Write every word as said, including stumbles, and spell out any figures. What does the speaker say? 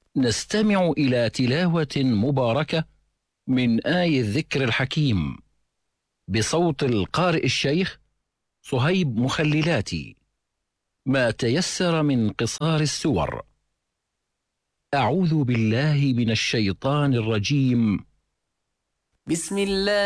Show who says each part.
Speaker 1: نستمع إلى تلاوة مباركة من آي الذكر الحكيم بصوت القارئ الشيخ صهيب مخللاتي، ما تيسر من قصار السور. أعوذ بالله من الشيطان الرجيم.
Speaker 2: بسم الله